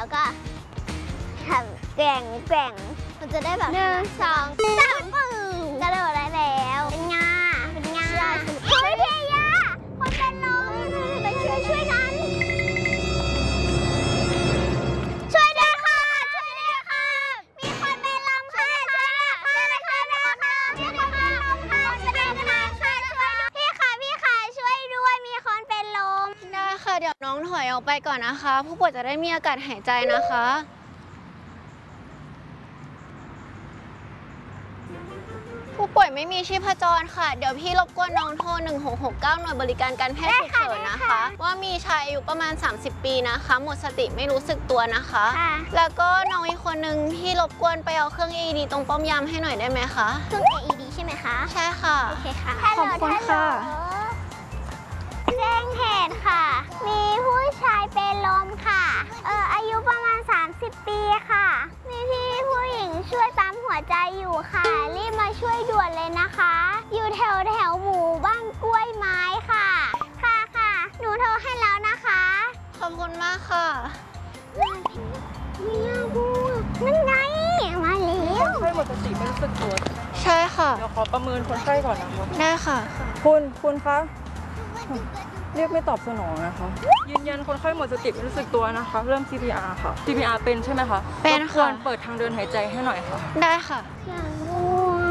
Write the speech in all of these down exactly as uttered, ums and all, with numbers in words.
แล้วก็ทำแกว่งแกว่งมันจะได้แบบหนึ่งสองสามปึ้งกระโดดได้แล้วเป็นไงเป็นไงเฮ้ยพี่ยาคนเป็นลมไปช่วยช่วยกันช่วยด้วยค่ะช่วยด้วยค่ะมีคนเป็นลมค่ะช่วยด้วยค่ะช่วยด้วยค่ะช่วยด้วยค่ะช่วยด้วยค่ะช่วยด้วยค่ะพี่ค่ะพี่ค่ะช่วยด้วยมีคนเป็นลมได้ค่ะเดี๋ยวน้องถอยออกไปก่อนนะคะผู้ป่วยจะได้มีอากาศหายใจนะคะผู้ป่วยไม่มีชีพจรค่ะเดี๋ยวพี่รบกวนน้องโทรหนึ่งหกหกเก้าหน่วยบริการการแพทย์ฉุกเฉินนะคะว่ามีชายอายุประมาณสามสิบปีนะคะหมดสติไม่รู้สึกตัวนะคะแล้วก็น้องอีกคนนึงพี่รบกวนไปเอาเครื่อง เอ อี ดี ตรงป้อมยามให้หน่อยได้ไหมคะเครื่อง เอ อี ดี ใช่ไหมคะใช่ค่ะโอเคค่ะขอบคุณค่ะแจ้งเหตุค่ะมีผู้ชายเป็นลมค่ะเอออายุประมาณสามสิบปีค่ะมีพี่ผู้หญิงช่วยปั๊มหัวใจอยู่ค่ะรีบมาช่วยด่วนเลยนะคะอยู่แถวแถวหมู่บ้านกล้วยไม้ค่ะค่ะค่ะหนูโทรให้แล้วนะคะขอบคุณมากค่ะไม่น่าพูดนั่นไงมาแล้วคนไข้หมดสติไม่รู้สึกตัวใช่ค่ะเดี๋ยวขอประเมินคนไข้ก่อนนะคะได้ค่ะคุณคุณคะเรียกไม่ตอบสนองนะคะยืนยันคนไข้หมดสติไม่รู้สึกตัวนะคะเริ่ม ซี พี อาร์ ค่ะ ซี พี อาร์ เป็นใช่ไหมคะเป็นค่ะควรเปิดทางเดินหายใจให้หน่อยค่ะได้ค่ะอย่างรู้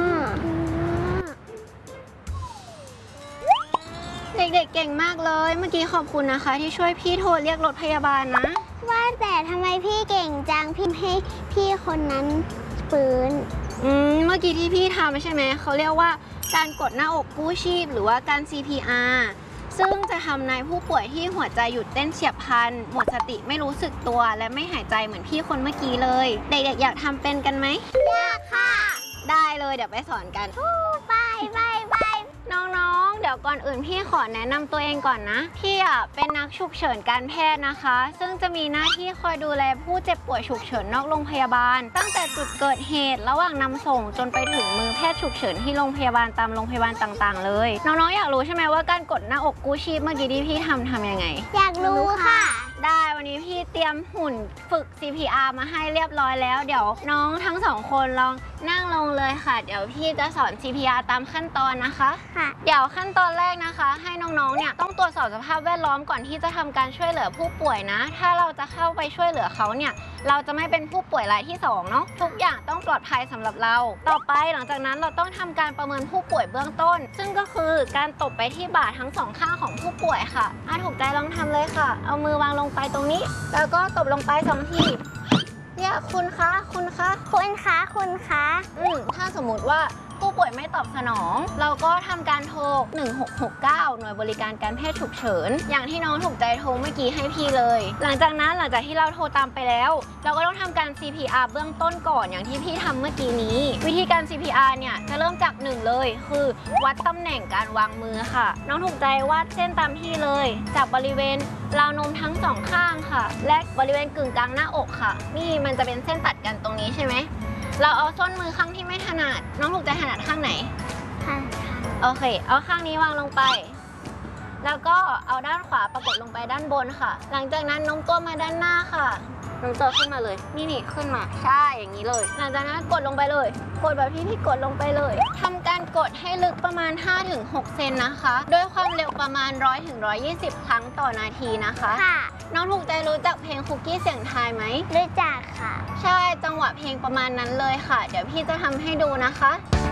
เด็กๆเก่งมากเลยเมื่อกี้ขอบคุณนะคะที่ช่วยพี่โทรเรียกรถพยาบาลนะว่าแต่ทำไมพี่เก่งจังพี่ให้พี่คนนั้นฟื้นอืมเมื่อกี้ที่พี่ทำใช่ไหมเขาเรียกว่าการกดหน้าอกกู้ชีพหรือว่าการ ซี พี อาร์ ซึ่งจะทำในผู้ป่วยที่หัวใจหยุดเต้นเฉียบพลันหมดสติไม่รู้สึกตัวและไม่หายใจเหมือนพี่คนเมื่อกี้เลยเด็กๆอยากทำเป็นกันไหมอยากค่ะได้เลยเดี๋ยวไปสอนกันไปไปไปน้องๆเดี๋ยวก่อนอื่นพี่ขอแนะนำตัวเองก่อนนะพี่อ่ะเป็นนักฉุกเฉินการแพทย์นะคะซึ่งจะมีหน้าที่คอยดูแลผู้เจ็บป่วยฉุกเฉินนอกโรงพยาบาลตั้งแต่จุดเกิดเหตุระหว่างนำส่งจนไปถึงมือแพทย์ฉุกเฉินที่โรงพยาบาลตามโรงพยาบาลต่างๆเลยน้องๆอยากรู้ใช่ไหมว่าการกดหน้าอกกู้ชีพเมื่อกี้ที่พี่ทำทำยังไงอยากรู้ค่ะได้วันนี้พี่เตรียมหุ่นฝึก ซี พี อาร์ มาให้เรียบร้อยแล้วเดี๋ยวน้องทั้งสองคนลองนั่งลงเลยค่ะเดี๋ยวพี่จะสอน ซี พี อาร์ ตามขั้นตอนนะคะค่ะเดี๋ยวขั้นตอนแรกนะคะให้น้องๆเนี่ยต้องตรวจสอบสภาพแวดล้อมก่อนที่จะทำการช่วยเหลือผู้ป่วยนะถ้าเราจะเข้าไปช่วยเหลือเขาเนี่ยเราจะไม่เป็นผู้ป่วยรายที่สองเนาะทุกอย่างต้องปลอดภัยสำหรับเราต่อไปหลังจากนั้นเราต้องทำการประเมินผู้ป่วยเบื้องต้นซึ่งก็คือการตบไปที่บ่าทั้งสองข้างของผู้ป่วยค่ะอ่ะถูกใจลองทำเลยค่ะเอามือวางลงไปตรงนี้แล้วก็ตบลงไปสองทีเนี่ยคุณคะคุณคะคุณคะคุณคะอืมถ้าสมมุติว่าผู้ป่วยไม่ตอบสนองเราก็ทำการโทรหนึ่งหกหกเก้าหน่วยบริการการแพทย์ฉุกเฉินอย่างที่น้องถูกใจโทรเมื่อกี้ให้พี่เลยหลังจากนั้นหลังจากที่เราโทรตามไปแล้วเราก็ต้องทำการ ซี พี อาร์ เบื้องต้นก่อนอย่างที่พี่ทำเมื่อกี้นี้วิธีการ ซี พี อาร์ เนี่ยจะเริ่มจากหนึ่งเลยคือวัดตำแหน่งการวางมือค่ะน้องถูกใจวาดเส้นตามที่เลยจากบริเวณราวนมทั้งสองข้างค่ะและบริเวณกึ่งกลางหน้าอกค่ะนี่มันจะเป็นเส้นตัดกันตรงนี้ใช่ไหมเราเอาส้นมือข้างที่ไม่ถนัดน้องถูกใจถนัดข้างไหนค่ะโอเคเอาข้างนี้วางลงไปแล้วก็เอาด้านขวาประกบลงไปด้านบนค่ะหลังจากนั้นโน้มตัวมาด้านหน้าค่ะโน้มตัวขึ้นมาเลยนี่นี่ขึ้นมาใช่อย่างนี้เลยหลังจากนั้นกดลงไปเลยกดแบบที่พี่กดลงไปเลยทำการกดให้ลึกประมาณ ห้าถึงหก เซนนะคะด้วยความเร็วประมาณ ร้อยถึงหนึ่งร้อยยี่สิบ ครั้งต่อนาทีนะคะค่ะน้องถูกใจรู้จักเพลงคุกกี้เสียงทายไหมรู้จักค่ะใช่จังหวะเพลงประมาณนั้นเลยค่ะเดี๋ยวพี่จะทำให้ดูนะคะ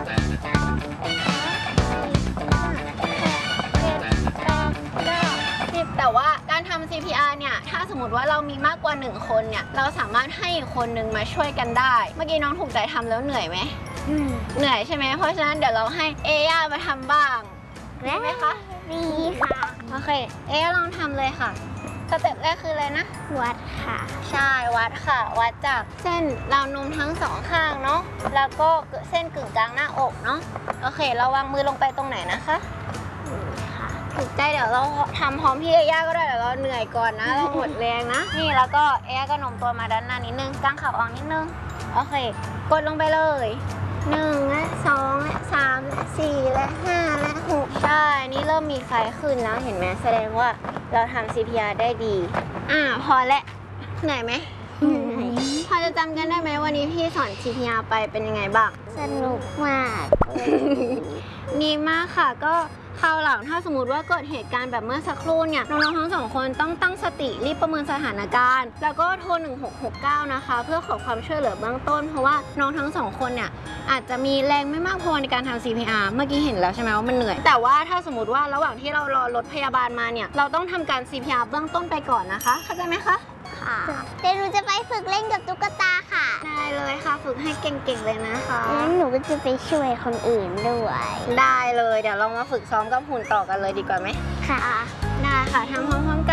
แต่ว่าการทำ ซี พี อาร์ เนี่ยถ้าสมมติว่าเรามีมากกว่าหนึ่งคนเนี่ยเราสามารถให้อีกคนนึงมาช่วยกันได้เมื่อกี้น้องถูกใจทำแล้วเหนื่อยไหมเหนื่อยใช่ไหมเพราะฉะนั้นเดี๋ยวเราให้เอย่ามาทำบ้างได้ไหมคะดีค่ะโอเคเอย่าลองทำเลยค่ะสเต็ปแรกคืออะไรนะวัดค่ะใช่วัดค่ะวัดจากเส้นราวนมทั้งสองข้างเนาะแล้วก็เส้นกึ่งกลางหน้าอกเนาะโอเคเราวางมือลงไปตรงไหนนะคะถูกใจเดี๋ยวเราทำพร้อมพี่เอย่าก็ได้เดี๋ยวเราเหนื่อยก่อนนะเราหมดแรงนะนี่แล้วก็เอย่าก็โน้มตัวมาด้านหน้านิดนึงกางขาออกนิดนึงโอเคกดลงไปเลยหนึ่งและสองและสามและสี่และห้าและหกใช่นี่เริ่มมีไฟขึ้นแล้วเห็นไหมแสดงว่าเราทำ ซี พี อาร์ ได้ดีอ่าพอแล้วเหนื่อยไหมจำกันได้ไหมวันนี้พี่สอน ซี พี อาร์ ไปเป็นยังไงบ้างสนุกมากดีมากค่ะก็คราวหลังถ้าสมมติว่าเกิดเหตุการณ์แบบเมื่อสักครู่เนี่ยน้องๆทั้งสองคนต้องตั้งสติรีบประเมินสถานการณ์แล้วก็โทรหนึ่งหกหกเก้านะคะเพื่อขอความช่วยเหลือเบื้องต้นเพราะว่าน้องทั้งสองคนเนี่ยอาจจะมีแรงไม่มากพอในการทำ ซี พี อาร์ เมื่อกี้เห็นแล้วใช่ไหมว่ามันเหนื่อยแต่ว่าถ้าสมมติว่าระหว่างที่เรารอรถพยาบาลมาเนี่ยเราต้องทำการ ซี พี อาร์ เบื้องต้นไปก่อนนะคะเข้าใจไหมคะค่ะเดี๋ยวหนูจะไปฝึกเล่นกับตุ๊กตาค่ะได้เลยค่ะฝึกให้เก่งๆเลยนะคะแล้วหนูก็จะไปช่วยคนอื่นด้วยได้เลยเดี๋ยวเรามาฝึกซ้อมกับหุ่นต่อกันเลยดีกว่าไหมค่ะได้ค่ะทำพร้อมๆกัน